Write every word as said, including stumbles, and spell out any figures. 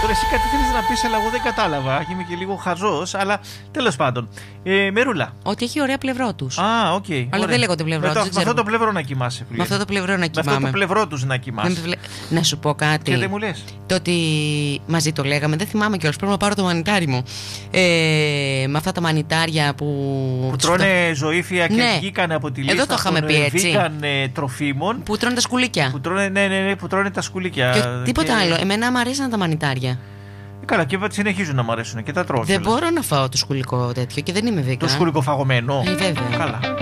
Τώρα εσύ κάτι θέλεις να πεις, αλλά εγώ δεν κατάλαβα. Είμαι και λίγο χαζός, αλλά τέλος πάντων. Ε, Μερούλα. Ότι έχει ωραία πλευρό τους. Α, οκ. Okay, αλλά δεν λέγονται πλευρό τους. Με, με αυτό το πλευρό να κοιμάσαι. Με αυτό το πλευρό να κοιμάμαι. Με αυτό το πλευρό τους να κοιμάσαι. Βλε... Να σου πω κάτι. Και δεν μου λες. Το ότι μαζί το λέγαμε, δεν θυμάμαι κιόλας. Πρέπει να πάρω το μανιτάρι μου. Ε, με αυτά τα μανιτάρια που. Που τρώνε ζωήφια και ναι. βγήκαν από τη λίστα. Εδώ το είχαμε πει έτσι. Βγήκαν ε, τροφίμων. Που τρώνε τα σκουλίκια. Που τρώνε, ναι, ναι, ναι, που τρώνε τα σκουλίκια. Και τίποτα και... άλλο. Εμένα μου αρέσαν τα μανιτάρια. Ε, καλά, και συνεχίζουν να μου αρέσουν και τα τρώω. Δεν μπορώ να φάω το σκουλικό τέτοιο και δεν είμαι βίκα. Το σκουλικό φαγωμένο. Ε, βέβαια. Καλά.